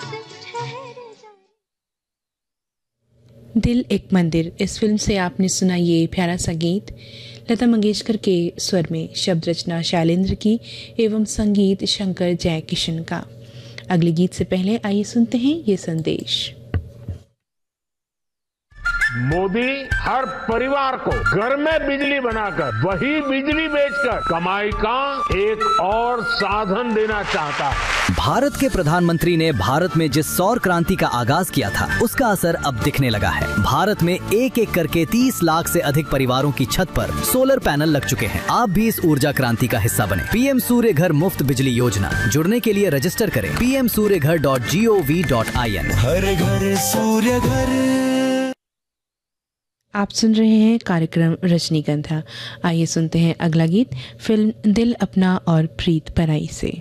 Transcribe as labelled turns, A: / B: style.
A: दिल एक मंदिर, इस फिल्म से आपने सुना ये प्यारा सा गीत लता मंगेशकर के स्वर में, शब्द रचना शैलेंद्र की एवं संगीत शंकर जयकिशन का। अगले गीत से पहले आइए सुनते हैं ये संदेश।
B: मोदी हर परिवार को घर में बिजली बनाकर वही बिजली बेचकर कमाई का एक और साधन देना चाहता है।
C: भारत के प्रधानमंत्री ने भारत में जिस सौर क्रांति का आगाज किया था, उसका असर अब दिखने लगा है। भारत में एक एक करके 30 लाख से अधिक परिवारों की छत पर सोलर पैनल लग चुके हैं। आप भी इस ऊर्जा क्रांति का हिस्सा बने। पीएम सूर्य घर मुफ्त बिजली योजना, जुड़ने के लिए रजिस्टर करें pmsuryaghar.gov.in।
D: हर घर सूर्य घर।
A: आप सुन रहे हैं कार्यक्रम रजनीगंधा। आइए सुनते हैं अगला गीत फिल्म दिल अपना और प्रीत पराई से।